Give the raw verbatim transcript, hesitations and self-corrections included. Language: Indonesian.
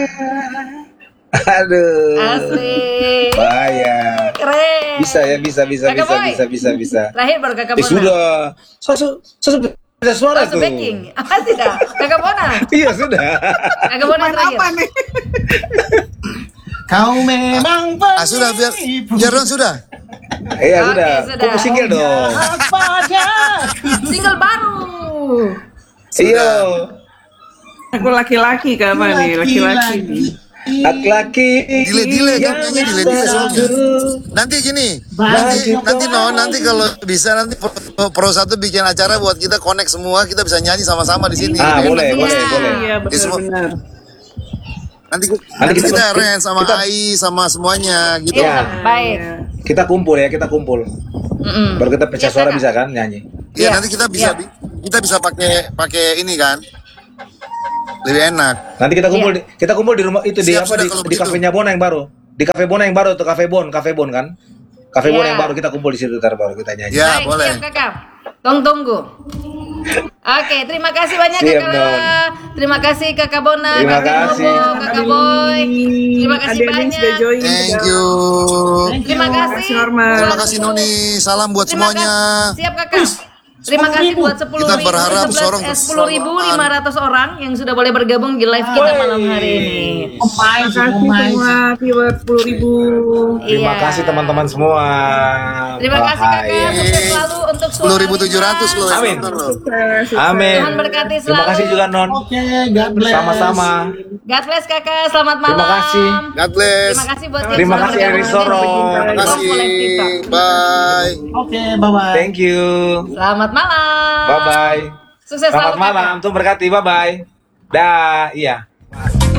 Aduh. Asik. Bahaya. Keren. Bisa ya, bisa, bisa, Kakak bisa, Boy. bisa, bisa, bisa. Terakhir baru Kakak Eh, Bona. sudah. Saya saya bisa suara Oh, tuh. backing. Apa tidak? Kakak Bona. Iya, sudah. Kakak Bona Main terakhir. apa nih? Kau memang Ah, sudah biar penipu. biar dong sudah. Iya, Oke, sudah. sudah. Kumpul single dong. Single baru. Iya. Aku laki-laki ke apa nih? Laki-laki nih. Laki-laki. Dile dile yang kan nyanyi dile dile soalnya. Nanti gini, nanti nanti no nanti kalau bisa nanti pro, pro satu bikin acara buat kita connect semua, kita bisa nyanyi sama-sama di sini. Ah, Gitu ya. boleh, Iya. boleh, boleh. Iya Di semua- benar-benar. Nanti, Nanti nanti kita- kita arrange sama kita- Ai sama semuanya gitu. Iya, Ya. baik. Kita kumpul ya, kita kumpul. Mm-mm. Baru kita pecah Iya, suara Kakak. bisa kan nyanyi. Iya, Iya. nanti kita bisa Iya. bi- kita bisa pakai pakai ini kan. Lebih enak. Nanti kita kumpul Iya. di, kita kumpul di rumah itu di Siap, apa sudah di, kalau di begitu. kafenya Bona yang baru. Di kafe Bona yang baru tuh kafe Bon, kafe Bon kan. Kafe Bon Iya. yang baru kita kumpul di situ ntar baru kita nyanyi. Ya, Baik, boleh. siap Kakak. Tong tunggu. Oke, terima kasih banyak Siap, Kakak. Non. Terima kasih Kakak Bona, Terima Kakak kasih. Bobo, Kakak Boy. Terima kasih Ada yang banyak. sudah join. Thank you. Terima kasih. kasih, Norma. Terima kasih Noni. Salam buat Terima semuanya. kasih. Siap Kakak. Terima kasih buat sepuluh Kita berharap sorong sepuluh ribu lima ratus orang yang sudah boleh bergabung di live kita malam hari ini. Omai, Terima kasih omai. semua viewers sepuluh ribu. Terima Iya. kasih teman-teman semua. Terima kasih Kakak. Bahaya. Sukses selalu untuk sepuluh ribu tujuh ratus loh. yang Amin. nonton loh. Amin. Tuhan berkati Terima selalu. kasih juga Non. Oke, God bless. Sama-sama. God bless Kakak. Selamat malam. Terima kasih. God bless. Terima kasih buat yang Terima sudah kasih bergabung Eri dengan Soro. Talk Terima kasih. Kolektif. Bye. Oke, bye-bye. Thank you. Selamat malam. Bye bye. Sukses Selamat selalu malam. Kakak. Tuh berkati. Bye bye. Dah, iya.